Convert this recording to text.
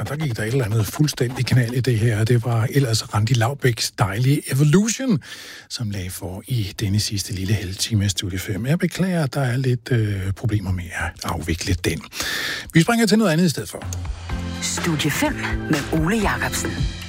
og der gik der et eller andet fuldstændig knald i det her. Det var ellers Randi Laubæks dejlige Evolution, som lagde for i denne sidste lille halve time af Studie 5. Jeg beklager, at der er lidt problemer med at afvikle den. Vi springer til noget andet i stedet for. Studie 5 med Ole Jacobsen.